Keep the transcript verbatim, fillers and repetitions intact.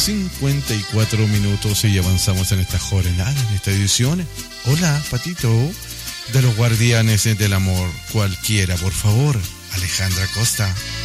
cincuenta y cuatro minutos y avanzamos en esta jornada, en esta edición. Hola, Patito, de los Guardianes del Amor. Cualquiera, por favor. Alejandra Costa.